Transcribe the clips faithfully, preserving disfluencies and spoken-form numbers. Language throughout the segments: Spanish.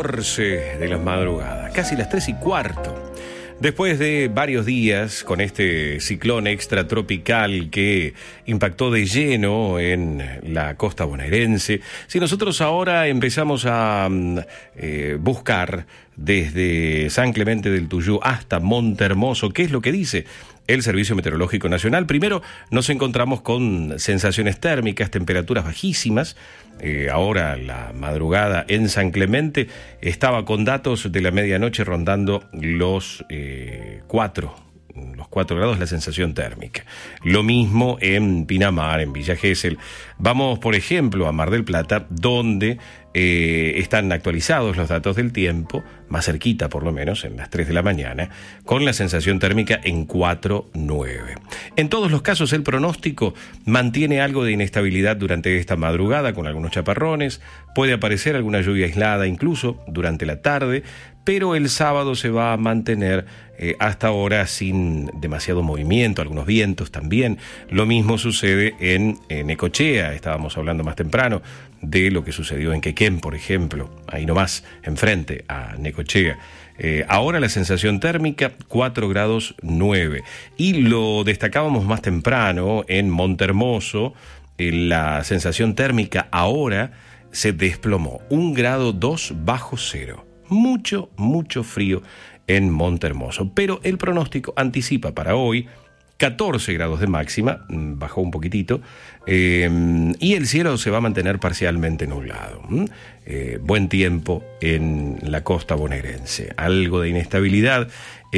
catorce de la madrugada, casi las tres y cuarto. Después de varios días con este ciclón extratropical que impactó de lleno en la costa bonaerense, si nosotros ahora empezamos a eh, buscar desde San Clemente del Tuyú hasta Montehermoso, ¿qué es lo que dice el Servicio Meteorológico Nacional? Primero, nos encontramos con sensaciones térmicas, temperaturas bajísimas. Eh, ahora, la madrugada en San Clemente estaba con datos de la medianoche rondando los eh, cuatro. Los cuatro grados la sensación térmica. Lo mismo en Pinamar, en Villa Gesell. Vamos, por ejemplo, a Mar del Plata, donde eh, están actualizados los datos del tiempo, más cerquita por lo menos, en las tres de la mañana, con la sensación térmica en cuatro nueve. En todos los casos, el pronóstico mantiene algo de inestabilidad durante esta madrugada, con algunos chaparrones. Puede aparecer alguna lluvia aislada incluso durante la tarde, pero el sábado se va a mantener eh, hasta ahora sin demasiado movimiento, algunos vientos también. Lo mismo sucede en, en Necochea. Estábamos hablando más temprano de lo que sucedió en Quequén, por ejemplo, ahí nomás, enfrente a Necochea. Eh, ahora la sensación térmica, cuatro grados nueve. Y lo destacábamos más temprano en Montehermoso, eh, la sensación térmica ahora se desplomó, un grado dos bajo cero. Mucho, mucho frío en Montehermoso, pero el pronóstico anticipa para hoy catorce grados de máxima, bajó un poquitito, eh, y el cielo se va a mantener parcialmente nublado. Eh, buen tiempo en la costa bonaerense, algo de inestabilidad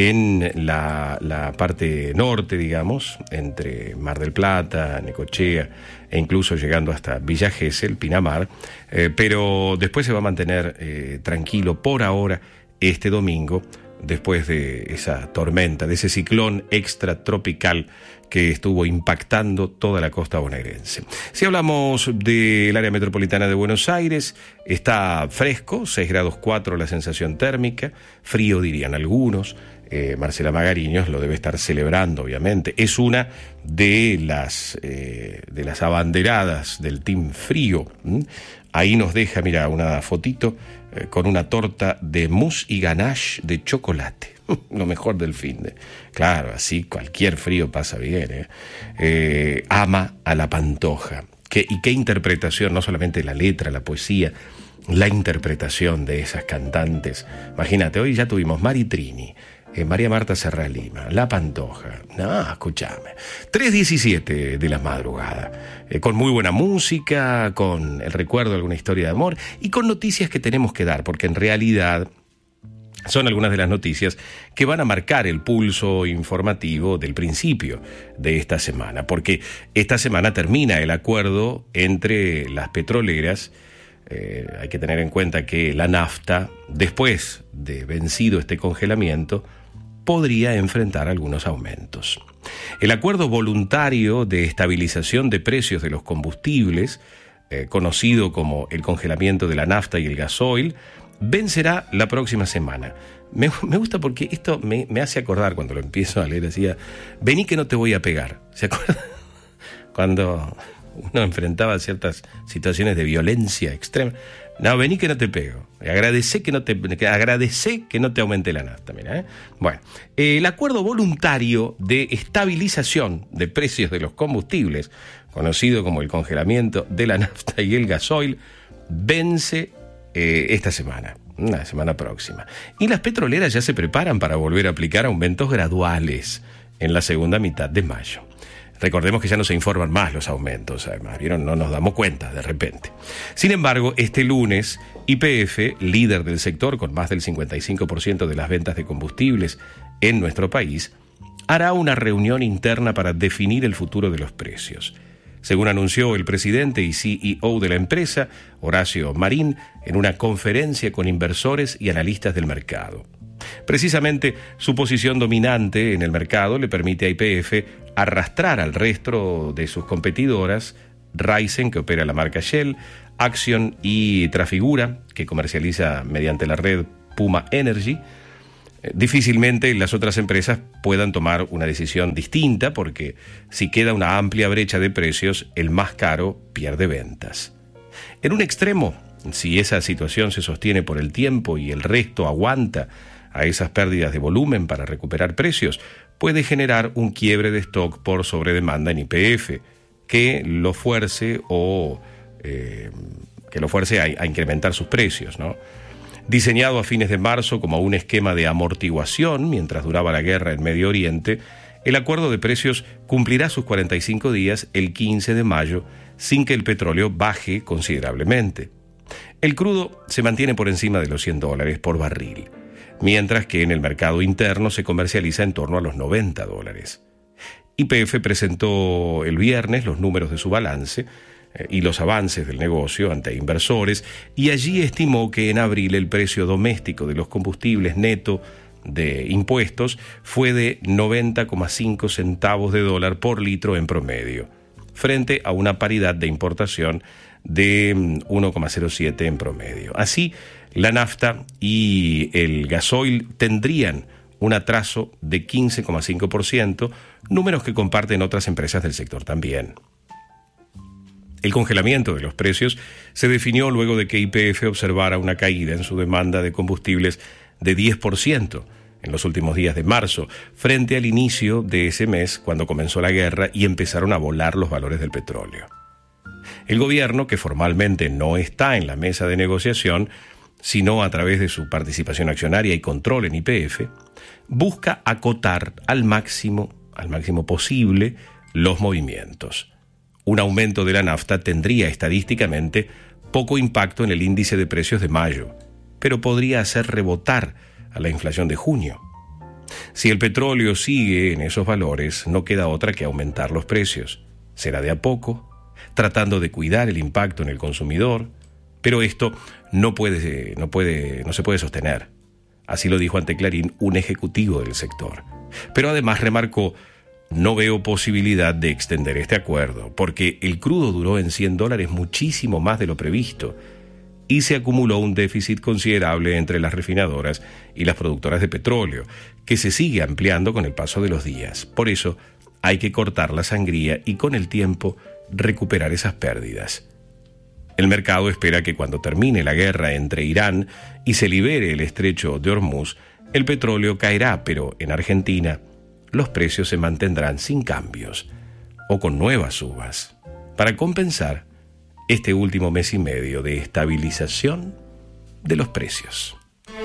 en la, la parte norte, digamos, entre Mar del Plata, Necochea e incluso llegando hasta Villa Gesell, Pinamar, eh, pero después se va a mantener eh, tranquilo por ahora este domingo, después de esa tormenta, de ese ciclón extratropical que estuvo impactando toda la costa bonaerense. Si hablamos del área metropolitana de Buenos Aires, está fresco, seis grados cuatro la sensación térmica, frío dirían algunos. Eh, Marcela Magariños lo debe estar celebrando, obviamente. Es una de las, eh, de las abanderadas del Team Frío. ¿Mm? Ahí nos deja, mira, una fotito eh, con una torta de mousse y ganache de chocolate. Lo mejor del finde. Claro, así cualquier frío pasa bien. ¿eh? Eh, ama a la Pantoja. ¿Qué, y qué interpretación, no solamente la letra, la poesía, la interpretación de esas cantantes. Imagínate, hoy ya tuvimos Mari Trini, Eh, María Marta Serra Lima, La Pantoja. No, escúchame. tres diecisiete de la madrugada. Eh, con muy buena música, con el recuerdo de alguna historia de amor y con noticias que tenemos que dar, porque en realidad son algunas de las noticias que van a marcar el pulso informativo del principio de esta semana, porque esta semana termina el acuerdo entre las petroleras. Eh, hay que tener en cuenta que la nafta, después de vencido este congelamiento, podría enfrentar algunos aumentos. El acuerdo voluntario de estabilización de precios de los combustibles, eh, conocido como el congelamiento de la nafta y el gasoil, vencerá la próxima semana. Me, me gusta porque esto me, me hace acordar cuando lo empiezo a leer, decía, vení que no te voy a pegar. ¿Se acuerdan? Cuando uno enfrentaba ciertas situaciones de violencia extrema. No, vení que no te pego. Agradecé que no te, agradecé que no te aumente la nafta. Mira, ¿eh? Bueno, el acuerdo voluntario de estabilización de precios de los combustibles, conocido como el congelamiento de la nafta y el gasoil, vence eh, esta semana, la semana próxima. Y las petroleras ya se preparan para volver a aplicar aumentos graduales en la segunda mitad de mayo. Recordemos que ya no se informan más los aumentos, además, ¿vieron? No nos damos cuenta de repente. Sin embargo, este lunes, Y P F, líder del sector con más del cincuenta y cinco por ciento de las ventas de combustibles en nuestro país, hará una reunión interna para definir el futuro de los precios. Según anunció el presidente y C E O de la empresa, Horacio Marín, en una conferencia con inversores y analistas del mercado. Precisamente su posición dominante en el mercado le permite a Y P F arrastrar al resto de sus competidoras, Raízen, que opera la marca Shell, Axion y Trafigura, que comercializa mediante la red Puma Energy. Difícilmente las otras empresas puedan tomar una decisión distinta porque si queda una amplia brecha de precios, el más caro pierde ventas. En un extremo Si esa situación se sostiene por el tiempo y el resto aguanta a esas pérdidas de volumen para recuperar precios, puede generar un quiebre de stock por sobredemanda en Y P F, que lo fuerce o eh, que lo fuerce a, a incrementar sus precios, ¿no? Diseñado a fines de marzo como un esquema de amortiguación mientras duraba la guerra en Medio Oriente, el acuerdo de precios cumplirá sus cuarenta y cinco días el quince de mayo sin que el petróleo baje considerablemente. El crudo se mantiene por encima de los cien dólares por barril, mientras que en el mercado interno se comercializa en torno a los noventa dólares. Y P F presentó el viernes los números de su balance eh, y los avances del negocio ante inversores, y allí estimó que en abril el precio doméstico de los combustibles neto de impuestos fue de noventa coma cinco centavos de dólar por litro en promedio, frente a una paridad de importación de uno coma cero siete en promedio. Así, la nafta y el gasoil tendrían un atraso de quince coma cinco por ciento, números que comparten otras empresas del sector también. El congelamiento de los precios se definió luego de que Y P F observara una caída en su demanda de combustibles de diez por ciento en los últimos días de marzo, frente al inicio de ese mes cuando comenzó la guerra y empezaron a volar los valores del petróleo. El gobierno, que formalmente no está en la mesa de negociación, sino a través de su participación accionaria y control en Y P F, busca acotar al máximo, al máximo posible los movimientos. Un aumento de la nafta tendría estadísticamente poco impacto en el índice de precios de mayo, pero podría hacer rebotar a la inflación de junio. Si el petróleo sigue en esos valores, no queda otra que aumentar los precios. Será de a poco, tratando de cuidar el impacto en el consumidor, pero esto no puede, no puede, no se puede sostener. Así lo dijo ante Clarín un ejecutivo del sector. Pero además remarcó: no veo posibilidad de extender este acuerdo, porque el crudo duró en cien dólares muchísimo más de lo previsto, y se acumuló un déficit considerable entre las refinadoras y las productoras de petróleo, que se sigue ampliando con el paso de los días. Por eso hay que cortar la sangría y con el tiempo recuperar esas pérdidas. El mercado espera que cuando termine la guerra entre Irán y se libere el estrecho de Hormuz, el petróleo caerá, pero en Argentina los precios se mantendrán sin cambios o con nuevas subas, para compensar este último mes y medio de estabilización de los precios.